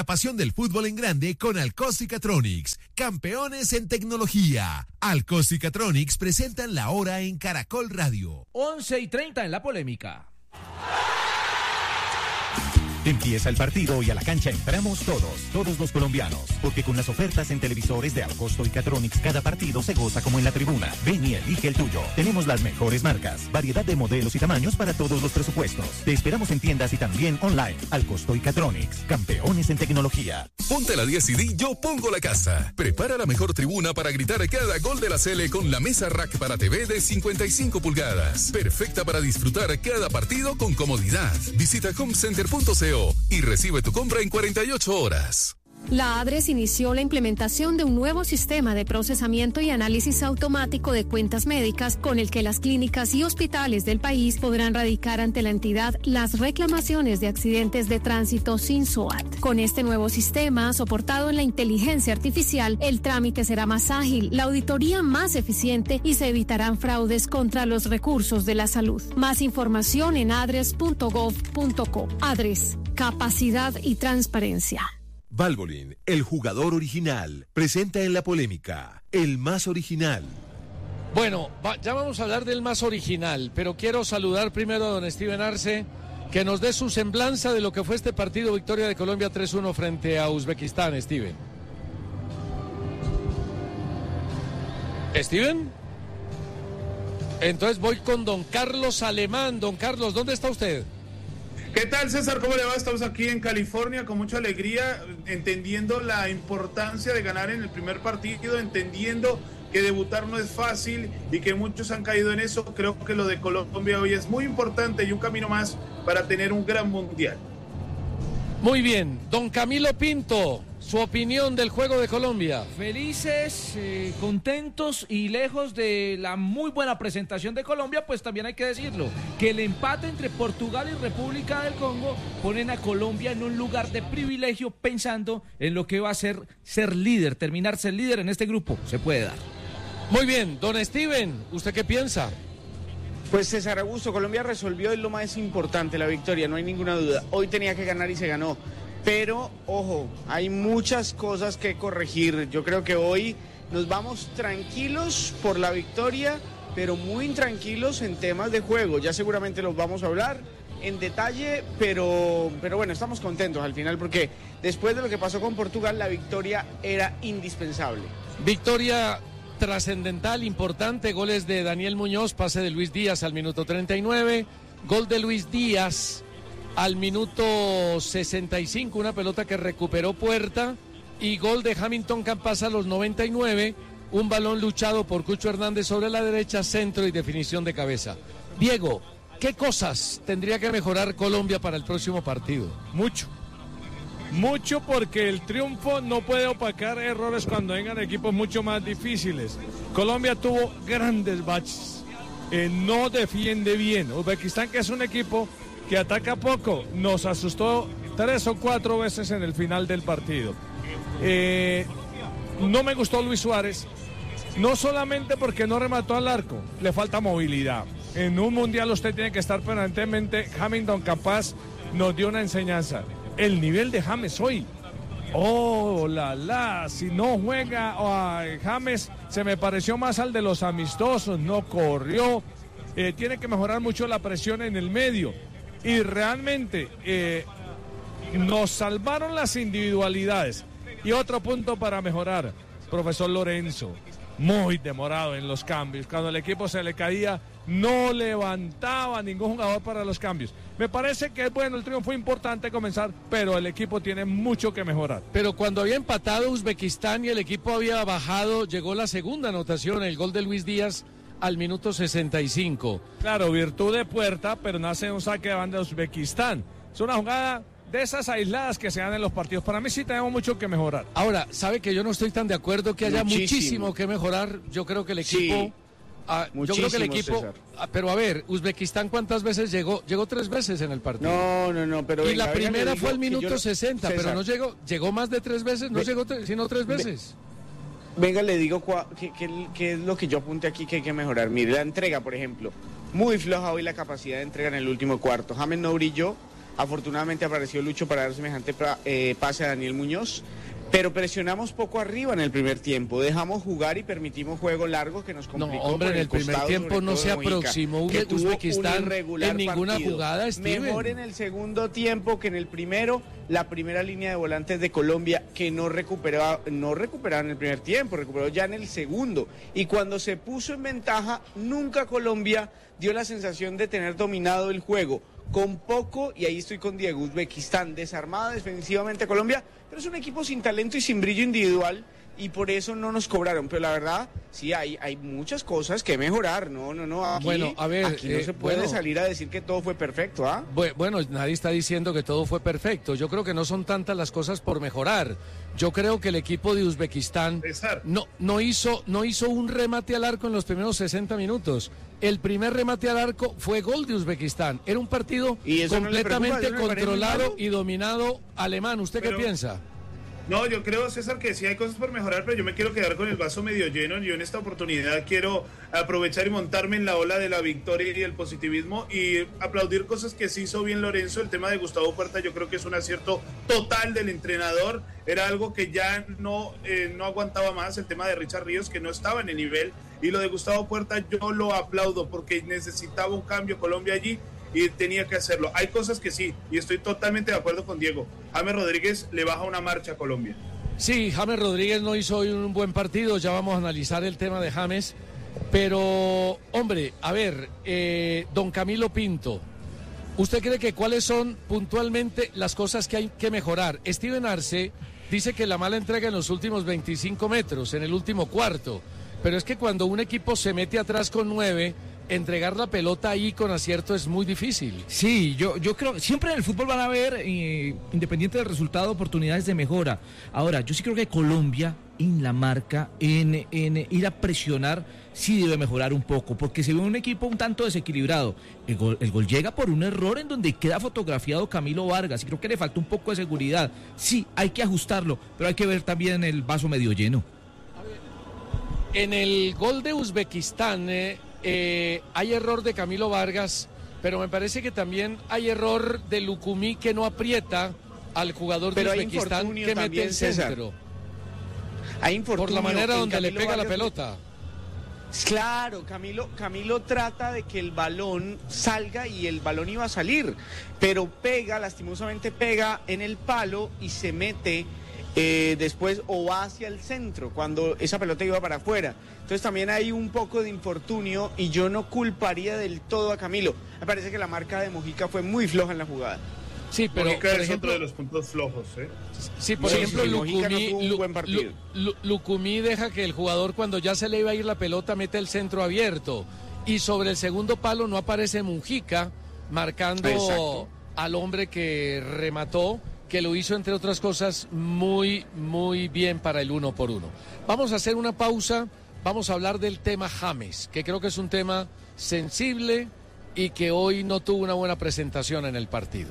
La pasión del fútbol en grande con Alcos y Catronics, campeones en tecnología. Alcos y Catronics presentan la hora en Caracol Radio. 11:30 en la polémica. Empieza el partido y a la cancha entramos todos los colombianos, porque con las ofertas en televisores de Alcosto y Catronics cada partido se goza como en la tribuna. Ven y elige el tuyo. Tenemos las mejores marcas, variedad de modelos y tamaños para todos los presupuestos. Te esperamos en tiendas y también online. Alcosto y Catronics, campeones en tecnología. Ponte la 10 y di yo pongo la casa. Prepara la mejor tribuna para gritar cada gol de la Sele con la mesa rack para TV de 55 pulgadas. Perfecta para disfrutar cada partido con comodidad. Visita homecenter.co y recibe tu compra en 48 horas. La ADRES inició la implementación de un nuevo sistema de procesamiento y análisis automático de cuentas médicas con el que las clínicas y hospitales del país podrán radicar ante la entidad las reclamaciones de accidentes de tránsito sin SOAT. Con este nuevo sistema, soportado en la inteligencia artificial, el trámite será más ágil, la auditoría más eficiente y se evitarán fraudes contra los recursos de la salud. Más información en adres.gov.co. ADRES, capacidad y transparencia. Valvoline, el jugador original, presenta en la polémica, el más original. Bueno, ya vamos a hablar del más original, pero quiero saludar primero a don Steven Arce, que nos dé su semblanza de lo que fue este partido, victoria de Colombia 3-1 frente a Uzbekistán. Steven. ¿Steven? Entonces voy con don Carlos Alemán. Don Carlos, ¿dónde está usted? ¿Qué tal, César? ¿Cómo le va? Estamos aquí en California con mucha alegría, entendiendo la importancia de ganar en el primer partido, entendiendo que debutar no es fácil y que muchos han caído en eso. Creo que lo de Colombia hoy es muy importante y un camino más para tener un gran mundial. Muy bien, don Camilo Pinto, su opinión del juego de Colombia. Felices, contentos y lejos de la muy buena presentación de Colombia, pues también hay que decirlo, que el empate entre Portugal y República del Congo ponen a Colombia en un lugar de privilegio pensando en lo que va a ser líder, terminar ser líder en este grupo, se puede dar. Muy bien, don Steven, ¿usted qué piensa? Pues César Augusto, Colombia resolvió, es lo más importante, la victoria, no hay ninguna duda. Hoy tenía que ganar y se ganó. Pero, ojo, hay muchas cosas que corregir. Yo creo que hoy nos vamos tranquilos por la victoria, pero muy tranquilos en temas de juego. Ya seguramente los vamos a hablar en detalle, pero bueno, estamos contentos al final porque después de lo que pasó con Portugal, la victoria era indispensable. Victoria trascendental, importante, goles de Daniel Muñoz, pase de Luis Díaz al minuto 39, gol de Luis Díaz al minuto 65, una pelota que recuperó Puerta, y gol de Hamilton Campas a los 99, un balón luchado por Cucho Hernández sobre la derecha, centro y definición de cabeza. Diego, ¿qué cosas tendría que mejorar Colombia para el próximo partido? Mucho porque el triunfo no puede opacar errores cuando vengan equipos mucho más difíciles. Colombia tuvo grandes baches, no defiende bien. Uzbekistán, que es un equipo que ataca poco, nos asustó 3 o 4 veces en el final del partido. No me gustó Luis Suárez, no solamente porque no remató al arco, le falta movilidad. En un mundial usted tiene que estar permanentemente. Hamilton Campas nos dio una enseñanza. El nivel de James hoy, si no juega James, se me pareció más al de los amistosos, no corrió, tiene que mejorar mucho la presión en el medio. Y realmente nos salvaron las individualidades. Y otro punto para mejorar, profesor Lorenzo, muy demorado en los cambios. Cuando el equipo se le caía, no levantaba ningún jugador para los cambios. Me parece que es bueno, el triunfo fue importante comenzar, pero el equipo tiene mucho que mejorar. Pero cuando había empatado Uzbekistán y el equipo había bajado, llegó la segunda anotación, el gol de Luis Díaz al minuto 65. Claro, virtud de Puerta, pero nace un saque de banda de Uzbekistán. Es una jugada de esas aisladas que se dan en los partidos. Para mí sí tenemos mucho que mejorar. Ahora, sabe que yo no estoy tan de acuerdo que haya muchísimo que mejorar. Yo creo que el equipo... Sí. Yo creo que el equipo, pero a ver, Uzbekistán ¿cuántas veces llegó? Llegó 3 veces en el partido. No, pero... Y la primera fue al minuto 60, César, pero no llegó más de 3 veces, no llegó sino 3 veces. Venga, le digo qué es lo que yo apunté aquí que hay que mejorar. Mire, la entrega, por ejemplo, muy floja hoy la capacidad de entrega en el último cuarto. James no brilló, Afortunadamente apareció Lucho para dar semejante pase a Daniel Muñoz. Pero presionamos poco arriba en el primer tiempo, dejamos jugar y permitimos juego largo que nos complicó. No, hombre, en el primer tiempo no se aproximó Uzbekistán en ninguna jugada, Steven. Mejor en el segundo tiempo que en el primero, la primera línea de volantes de Colombia que no recuperaba en el primer tiempo, recuperó ya en el segundo. Y cuando se puso en ventaja, nunca Colombia dio la sensación de tener dominado el juego. Con poco, y ahí estoy con Diego, Uzbekistán desarmada defensivamente a Colombia, pero es un equipo sin talento y sin brillo individual, y por eso no nos cobraron. Pero la verdad, sí, hay muchas cosas que mejorar, no, aquí, bueno, a ver, aquí no se puede salir a decir que todo fue perfecto, ¿ah? Bueno, nadie está diciendo que todo fue perfecto, yo creo que no son tantas las cosas por mejorar. Yo creo que el equipo de Uzbekistán no hizo un remate al arco en los primeros 60 minutos. El primer remate al arco fue gol de Uzbekistán. Era un partido completamente controlado y dominado alemán. ¿Usted qué piensa? No, yo creo, César, que sí hay cosas por mejorar, pero yo me quiero quedar con el vaso medio lleno. Yo en esta oportunidad quiero aprovechar y montarme en la ola de la victoria y el positivismo y aplaudir cosas que sí hizo bien Lorenzo. El tema de Gustavo Puerta yo creo que es un acierto total del entrenador. Era algo que ya no aguantaba más, el tema de Richard Ríos, que no estaba en el nivel. Y lo de Gustavo Puerta yo lo aplaudo porque necesitaba un cambio Colombia allí y tenía que hacerlo. Hay cosas que sí, y estoy totalmente de acuerdo con Diego. James Rodríguez le baja una marcha a Colombia. Sí, James Rodríguez no hizo hoy un buen partido, ya vamos a analizar el tema de James, pero, hombre, a ver, don Camilo Pinto, ¿usted cree que cuáles son puntualmente las cosas que hay que mejorar? Steven Arce dice que la mala entrega en los últimos 25 metros, en el último cuarto, pero es que cuando un equipo se mete atrás con 9... entregar la pelota ahí con acierto es muy difícil. Sí, yo creo que siempre en el fútbol van a haber, independiente del resultado, oportunidades de mejora. Ahora, yo sí creo que Colombia en la marca, en ir a presionar, sí debe mejorar un poco, porque se ve un equipo un tanto desequilibrado. El gol llega por un error en donde queda fotografiado Camilo Vargas, y creo que le falta un poco de seguridad. Sí, hay que ajustarlo, pero hay que ver también el vaso medio lleno. En el gol de Uzbekistán... hay error de Camilo Vargas, pero me parece que también hay error de Lucumí que no aprieta al jugador de Uzbekistán que mete el centro. Hay infortunio por la manera donde Camilo le pega Vargas, la pelota. Claro, Camilo trata de que el balón salga y el balón iba a salir, pero lastimosamente pega en el palo y se mete después o va hacia el centro cuando esa pelota iba para afuera. Entonces también hay un poco de infortunio y yo no culparía del todo a Camilo. Me parece que la marca de Mojica fue muy floja en la jugada. Sí, pero Mojica es otro de los puntos flojos, ¿eh? Sí, por ejemplo, Lucumí deja que el jugador cuando ya se le iba a ir la pelota mete el centro abierto y sobre el segundo palo no aparece Mojica marcando al hombre que remató, que lo hizo, entre otras cosas, muy, muy bien para el 1-1. Vamos a hacer una pausa, vamos a hablar del tema James, que creo que es un tema sensible y que hoy no tuvo una buena presentación en el partido.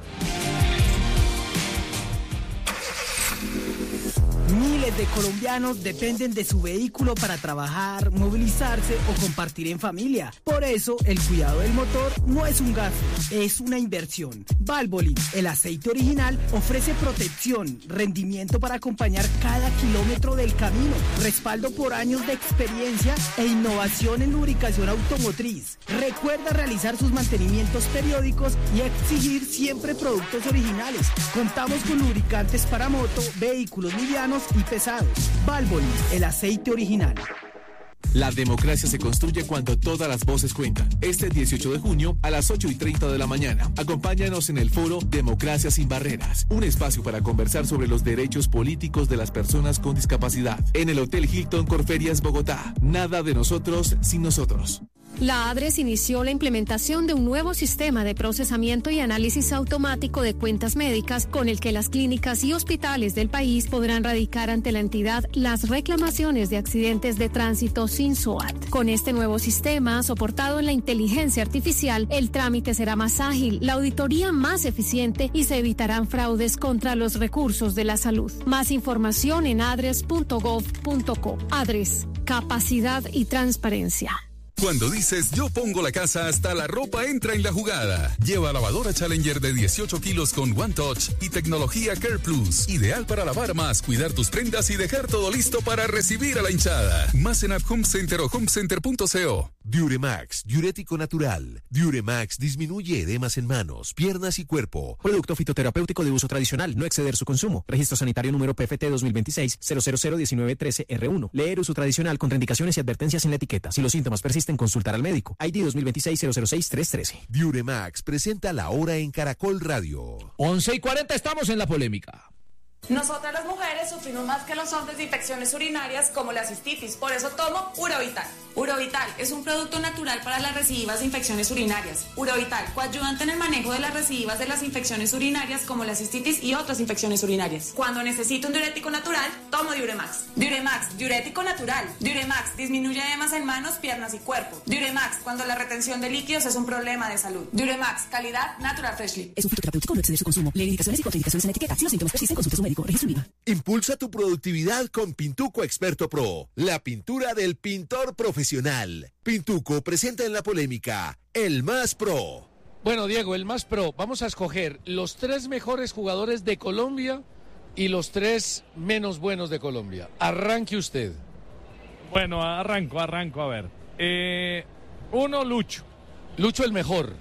Miles de colombianos dependen de su vehículo para trabajar, movilizarse o compartir en familia. Por eso, el cuidado del motor no es un gasto, es una inversión. Valvoline, el aceite original, ofrece protección, rendimiento para acompañar cada kilómetro del camino, respaldo por años de experiencia e innovación en lubricación automotriz. Recuerda realizar sus mantenimientos periódicos y exigir siempre productos originales. Contamos con lubricantes para moto, vehículos livianos y pesados. Valvoline, el aceite original. La democracia se construye cuando todas las voces cuentan. Este 18 de junio a las 8:30 de la mañana. Acompáñanos en el foro Democracia sin Barreras, un espacio para conversar sobre los derechos políticos de las personas con discapacidad. En el Hotel Hilton Corferias, Bogotá. Nada de nosotros sin nosotros. La ADRES inició la implementación de un nuevo sistema de procesamiento y análisis automático de cuentas médicas con el que las clínicas y hospitales del país podrán radicar ante la entidad las reclamaciones de accidentes de tránsito sin SOAT. Con este nuevo sistema, soportado en la inteligencia artificial, el trámite será más ágil, la auditoría más eficiente y se evitarán fraudes contra los recursos de la salud. Más información en adres.gov.co. ADRES, capacidad y transparencia. Cuando dices yo pongo la casa, hasta la ropa entra en la jugada. Lleva lavadora Challenger de 18 kilos con One Touch y tecnología Care Plus. Ideal para lavar más, cuidar tus prendas y dejar todo listo para recibir a la hinchada. Más en App Home Center o homecenter.co. Diuremax, diurético natural. Diuremax disminuye edemas en manos, piernas y cuerpo. Producto fitoterapéutico de uso tradicional, no exceder su consumo. Registro sanitario número PFT 2026-0001913R1. Leer uso tradicional, contraindicaciones y advertencias en la etiqueta. Si los síntomas persisten, consultar al médico. ID 2026-006-313. Diuremax presenta La Hora en Caracol Radio. 11:40, estamos en la polémica. Nosotras las mujeres sufrimos más que los hombres de infecciones urinarias como la cistitis, por eso tomo Urovital. Urovital es un producto natural para las recidivas de infecciones urinarias. Urovital, coayudante en el manejo de las recidivas de las infecciones urinarias como la cistitis y otras infecciones urinarias. Cuando necesito un diurético natural, tomo Diuremax. Diuremax, diurético natural. Diuremax disminuye edemas en manos, piernas y cuerpo. Diuremax, cuando la retención de líquidos es un problema de salud. Diuremax, calidad Natural Freshly. Es un fitoterapéutico, no exceder su consumo. Lee indicaciones y contraindicaciones en la etiqueta. Si los síntomas persisten, consulte a su médico. Impulsa tu productividad con Pintuco Experto Pro, la pintura del pintor profesional. Pintuco presenta en la polémica el más pro. Bueno, Diego, el más pro. Vamos a escoger los 3 mejores jugadores de Colombia y los 3 menos buenos de Colombia. Arranque usted. Bueno, arranco, a ver. 1, Lucho. Lucho el mejor.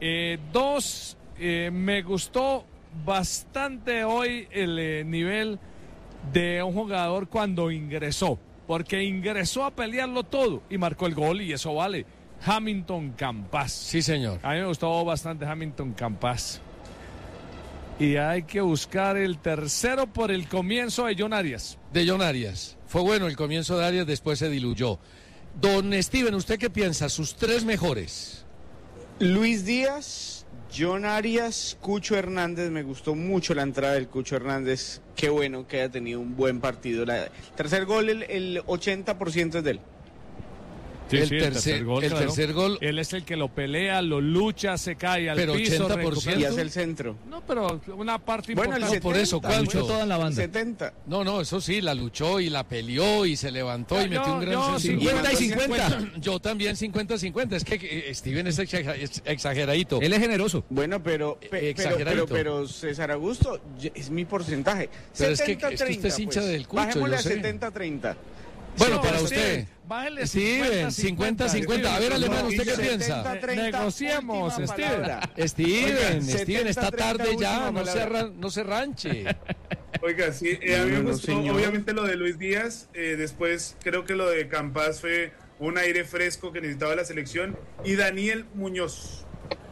2, me gustó bastante hoy el nivel de un jugador cuando ingresó, porque ingresó a pelearlo todo y marcó el gol y eso vale. Hamilton Campas. Sí, señor. A mí me gustó bastante Hamilton Campas. Y hay que buscar el tercero por el comienzo de John Arias. De John Arias. Fue bueno el comienzo de Arias, después se diluyó. Don Steven, ¿usted qué piensa? Sus 3 mejores. Luis Díaz, John Arias, Cucho Hernández. Me gustó mucho la entrada del Cucho Hernández. Qué bueno que haya tenido un buen partido. El tercer gol, el 80% es de él. Sí, el tercer gol. Él es el que lo pelea, lo lucha, se cae al piso. 80%. Y hace el centro. No, pero una parte bueno, importante. Por eso, ¿cuánto? Luchó toda en la banda. 70. No, eso sí, la luchó y la peleó y se levantó y metió un gran centro. 50 y 50. Yo también 50-50. Es que Steven es exageradito. Él es generoso. Bueno, pero César Augusto, es mi porcentaje. Pero 70-30, es que usted es hincha del Cucho. Bajémosle a 70-30. Bueno, Sí, para sí, usted. Bájale Steven, 50-50. A ver, Alemán, ¿usted qué piensa? Negociemos, Steven, esta tarde ya, no se ranche. Oiga, sí, a mí me gustó obviamente lo de Luis Díaz, después creo que lo de Campas fue un aire fresco que necesitaba la selección, y Daniel Muñoz.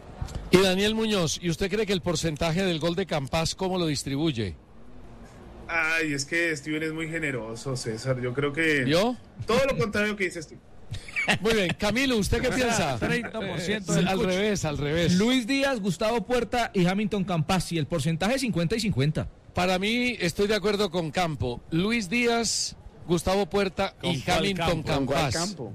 ¿Y usted cree que el porcentaje del gol de Campas cómo lo distribuye? Ay, es que Steven es muy generoso, César. Yo creo que... ¿Yo? Todo lo contrario que dices tú. Muy bien, Camilo, ¿usted qué piensa? 30% al revés. Luis Díaz, Gustavo Puerta y Hamilton Campas. Y el porcentaje 50 y 50. Para mí, estoy de acuerdo con Campo. Luis Díaz, Gustavo Puerta y Hamilton Campas.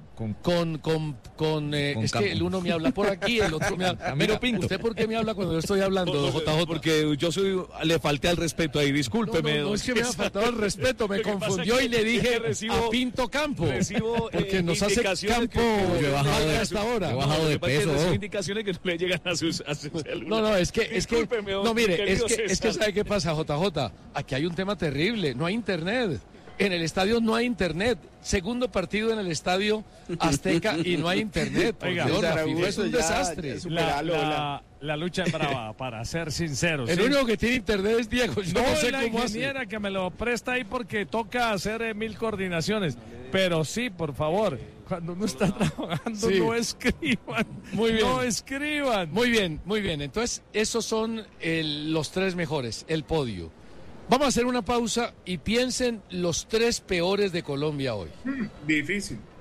Es que el uno me habla por aquí, el otro me habla. Pero Pinto, ¿usted por qué me habla cuando yo estoy hablando, JJ? Porque le falté al respeto ahí, discúlpeme. No, es que me ha faltado el respeto, me confundió y le dije a Pinto Campo. Porque nos hace Campo hasta ahora. He bajado de peso. Recibo indicaciones que no le llegan a sus No, es que ¿sabe qué pasa, JJ? Aquí hay un tema terrible, no hay internet. En el estadio no hay internet. Segundo partido en el estadio Azteca y no hay internet. Oiga, es un desastre. La lucha es brava, para ser sinceros. El único que tiene internet es Diego. Yo no sé la cómo ingeniera hace. Que me lo presta ahí porque toca hacer 1000 coordinaciones. Pero sí, por favor, cuando uno está trabajando, no escriban. Muy bien. No escriban. Muy bien. Entonces, esos son los 3 mejores, el podio. Vamos a hacer una pausa y piensen los 3 peores de Colombia hoy. Difícil.